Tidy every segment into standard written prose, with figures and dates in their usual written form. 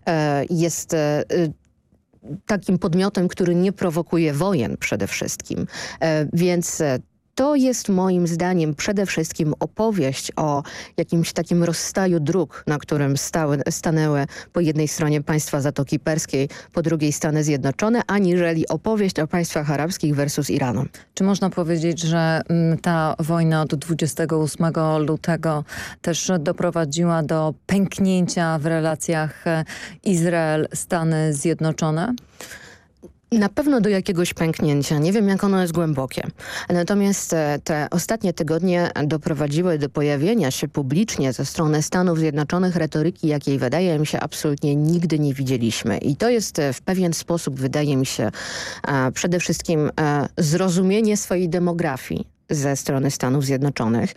jest takim podmiotem, który nie prowokuje wojen przede wszystkim. Więc to jest moim zdaniem przede wszystkim opowieść o jakimś takim rozstaju dróg, na którym stanęły po jednej stronie państwa Zatoki Perskiej, po drugiej Stany Zjednoczone, aniżeli opowieść o państwach arabskich versus Iranu. Czy można powiedzieć, że ta wojna od 28 lutego też doprowadziła do pęknięcia w relacjach Izrael-Stany Zjednoczone? Na pewno do jakiegoś pęknięcia. Nie wiem, jak ono jest głębokie. Natomiast te ostatnie tygodnie doprowadziły do pojawienia się publicznie ze strony Stanów Zjednoczonych retoryki, jakiej wydaje mi się absolutnie nigdy nie widzieliśmy. I to jest w pewien sposób, wydaje mi się, przede wszystkim zrozumienie swojej demografii ze strony Stanów Zjednoczonych.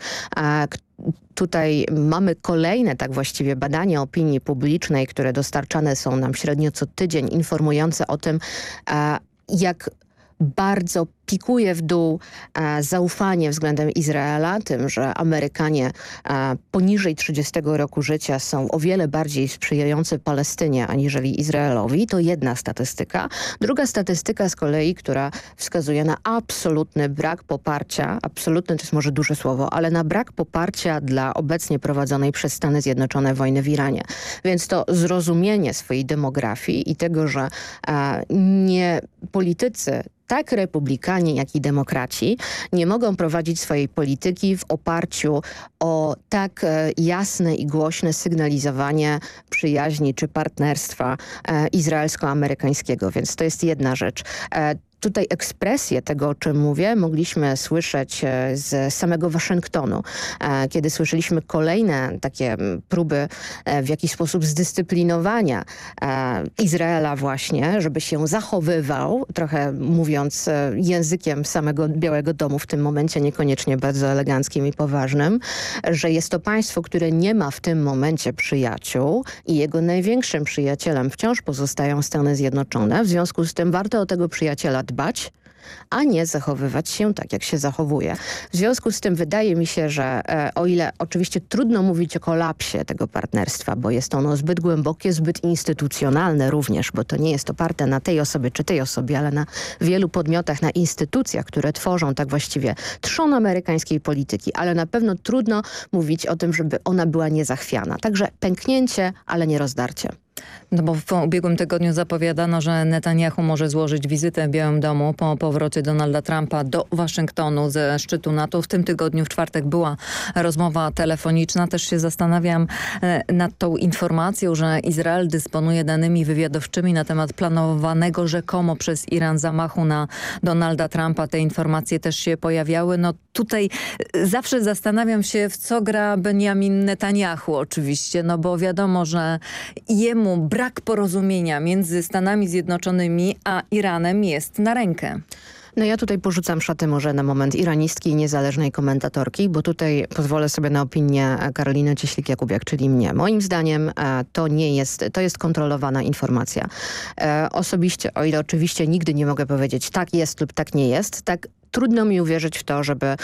Tutaj mamy kolejne tak właściwie badania opinii publicznej, które dostarczane są nam średnio co tydzień, informujące o tym, jak bardzo pikuje w dół zaufanie względem Izraela, tym, że Amerykanie poniżej 30 roku życia są o wiele bardziej sprzyjający Palestynie aniżeli Izraelowi. To jedna statystyka. Druga statystyka z kolei, która wskazuje na absolutny brak poparcia, absolutny to jest może duże słowo, ale na brak poparcia dla obecnie prowadzonej przez Stany Zjednoczone wojny w Iranie. Więc to zrozumienie swojej demografii i tego, że nie politycy, tak republikanie, jak i demokraci nie mogą prowadzić swojej polityki w oparciu o tak jasne i głośne sygnalizowanie przyjaźni czy partnerstwa izraelsko-amerykańskiego. Więc to jest jedna rzecz. Tutaj ekspresję tego, o czym mówię, mogliśmy słyszeć z samego Waszyngtonu, kiedy słyszeliśmy kolejne takie próby w jakiś sposób zdyscyplinowania Izraela właśnie, żeby się zachowywał, trochę mówiąc językiem samego Białego Domu w tym momencie, niekoniecznie bardzo eleganckim i poważnym, że jest to państwo, które nie ma w tym momencie przyjaciół i jego największym przyjacielem wciąż pozostają Stany Zjednoczone. W związku z tym warto o tego przyjaciela dbać, a nie zachowywać się tak, jak się zachowuje. W związku z tym wydaje mi się, że o ile oczywiście trudno mówić o kolapsie tego partnerstwa, bo jest ono zbyt głębokie, zbyt instytucjonalne również, bo to nie jest oparte na tej osobie czy tej osobie, ale na wielu podmiotach, na instytucjach, które tworzą tak właściwie trzon amerykańskiej polityki, ale na pewno trudno mówić o tym, żeby ona była niezachwiana. Także pęknięcie, ale nie rozdarcie. No bo w ubiegłym tygodniu zapowiadano, że Netanyahu może złożyć wizytę w Białym Domu po powrocie Donalda Trumpa do Waszyngtonu ze szczytu NATO. W tym tygodniu w czwartek była rozmowa telefoniczna. Też się zastanawiam nad tą informacją, że Izrael dysponuje danymi wywiadowczymi na temat planowanego rzekomo przez Iran zamachu na Donalda Trumpa. Te informacje też się pojawiały. No tutaj zawsze zastanawiam się, w co gra Benjamin Netanyahu oczywiście, no bo wiadomo, że jemu brak porozumienia między Stanami Zjednoczonymi a Iranem jest na rękę. No ja tutaj porzucam szaty może na moment iranistki i niezależnej komentatorki, bo tutaj pozwolę sobie na opinię Karoliny Cieślik-Jakubiak, czyli mnie. Moim zdaniem to jest kontrolowana informacja. Osobiście, o ile oczywiście nigdy nie mogę powiedzieć tak jest lub tak nie jest, tak trudno mi uwierzyć w to, żeby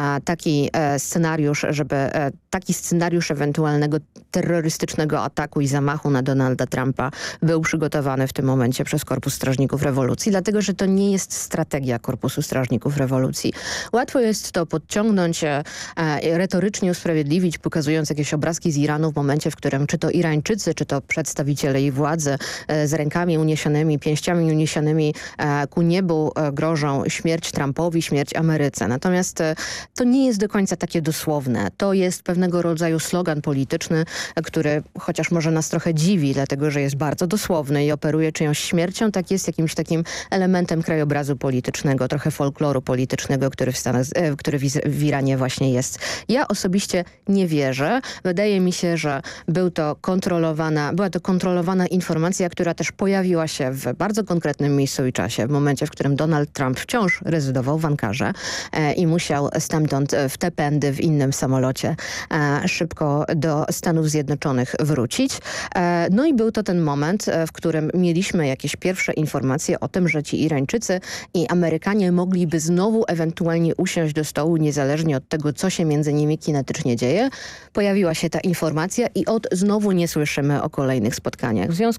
taki scenariusz ewentualnego terrorystycznego ataku i zamachu na Donalda Trumpa był przygotowany w tym momencie przez Korpus Strażników Rewolucji, dlatego że to nie jest strategia Korpusu Strażników Rewolucji. Łatwo jest to podciągnąć, retorycznie usprawiedliwić, pokazując jakieś obrazki z Iranu w momencie, w którym czy to Irańczycy, czy to przedstawiciele jej władzy z rękami uniesionymi, pięściami uniesionymi ku niebu grożą śmierć Trumpowi, śmierć Ameryce. Natomiast to nie jest do końca takie dosłowne. To jest pewnego rodzaju slogan polityczny, który chociaż może nas trochę dziwi, dlatego że jest bardzo dosłowny i operuje czyjąś śmiercią, tak jest jakimś takim elementem krajobrazu politycznego, trochę folkloru politycznego, który w Iranie właśnie jest. Ja osobiście nie wierzę. Wydaje mi się, że była to kontrolowana informacja, która też pojawiła się w bardzo konkretnym miejscu i czasie, w momencie, w którym Donald Trump wciąż rezydował w Ankarze i musiał stamtąd w te pędy w innym samolocie szybko do Stanów Zjednoczonych wrócić. No i był to ten moment, w którym mieliśmy jakieś pierwsze informacje o tym, że ci Irańczycy i Amerykanie mogliby znowu ewentualnie usiąść do stołu, niezależnie od tego, co się między nimi kinetycznie dzieje. Pojawiła się ta informacja i znowu nie słyszymy o kolejnych spotkaniach. W związku